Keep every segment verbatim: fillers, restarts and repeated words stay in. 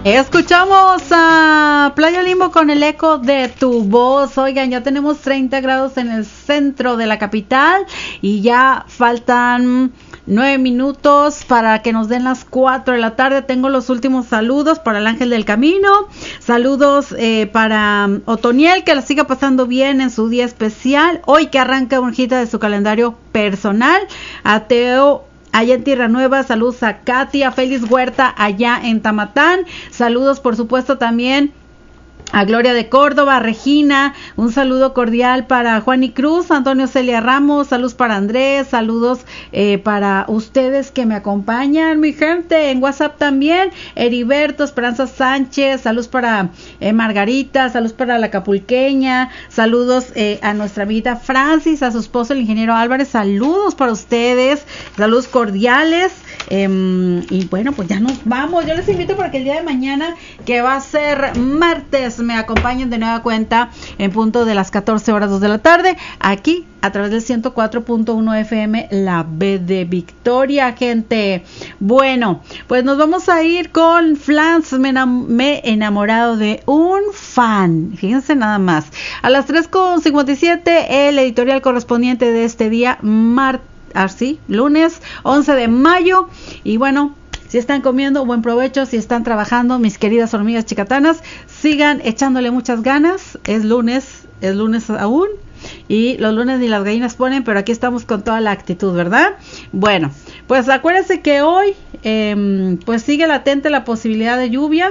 Escuchamos a Playa Limbo con el eco de tu voz. Oigan, ya tenemos treinta grados en el centro de la capital y ya faltan nueve minutos para que nos den las cuatro de la tarde. Tengo los últimos saludos para el Ángel del Camino. Saludos eh, para Otoniel, que la siga pasando bien en su día especial. Hoy que arranca una hojita de su calendario personal. A Teo allá en Tierra Nueva, saludos a Katia, Félix Huerta allá en Tamatán, saludos por supuesto también a Gloria de Córdoba, a Regina, un saludo cordial para Juani Cruz, Antonio Celia Ramos, saludos para Andrés, saludos eh, para ustedes que me acompañan, mi gente, en WhatsApp también, Heriberto, Esperanza Sánchez, saludos para eh, Margarita, saludos para la Acapulqueña, saludos eh, a nuestra amiguita Francis, a su esposo el ingeniero Álvarez, saludos para ustedes, saludos cordiales, eh, y bueno, pues ya nos vamos, yo les invito para que el día de mañana, que va a ser martes, me acompañen de nueva cuenta en punto de las catorce horas dos de la tarde, aquí a través del ciento cuatro punto uno F M, la B de Victoria, gente. Bueno, pues nos vamos a ir con Flans, me, enam- me he enamorado de un fan, fíjense nada más. A las tres con cincuenta y siete, el editorial correspondiente de este día, martes, así, lunes once de mayo, y bueno, si están comiendo, buen provecho. Si están trabajando, mis queridas hormigas chicatanas, sigan echándole muchas ganas. Es lunes, es lunes aún. Y los lunes ni las gallinas ponen, pero aquí estamos con toda la actitud, ¿verdad? Bueno, pues acuérdense que hoy, eh, pues sigue latente la posibilidad de lluvia.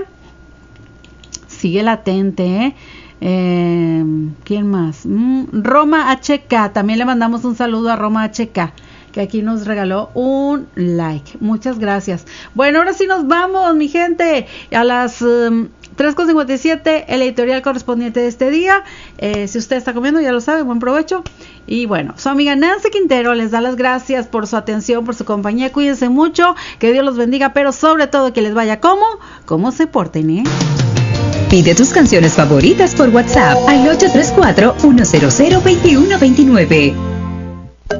Sigue latente, ¿eh? Eh, ¿Quién más? Mm, Roma H K, también le mandamos un saludo a Roma H K, que aquí nos regaló un like. Muchas gracias. Bueno, ahora sí nos vamos, mi gente. A las um, tres con cincuenta y siete, el editorial correspondiente de este día. Eh, si usted está comiendo, ya lo sabe, buen provecho. Y bueno, su amiga Nancy Quintero les da las gracias por su atención, por su compañía. Cuídense mucho, que Dios los bendiga, pero sobre todo que les vaya como, como se porten, ¿eh? Pide tus canciones favoritas por WhatsApp al ocho tres cuatro, uno cero cero, dos uno dos nueve.